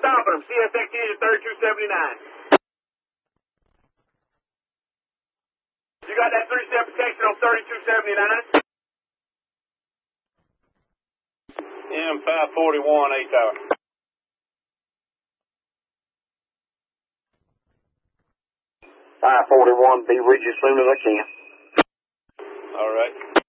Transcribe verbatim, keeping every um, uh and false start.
stopping them. C S X engine thirty-two seventy-nine. You got that three-step protection on thirty-two seventy-nine? M five forty-one, eight tower. five forty-one, be with you as soon as I can. All right.